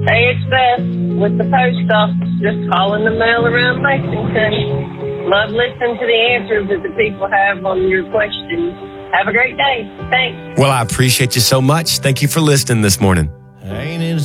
Hey, it's Beth with the post office, just calling the mail around Lexington. Love listening to the answers that the people have on your questions. Have a great day. Thanks. Well, I appreciate you so much. Thank you for listening this morning. Ain't it